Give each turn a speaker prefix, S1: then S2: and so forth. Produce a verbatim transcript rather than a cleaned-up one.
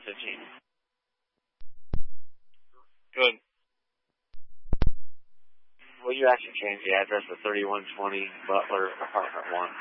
S1: fifteen.
S2: Good.
S1: Will you actually change the address to thirty-one twenty Butler, apartment one?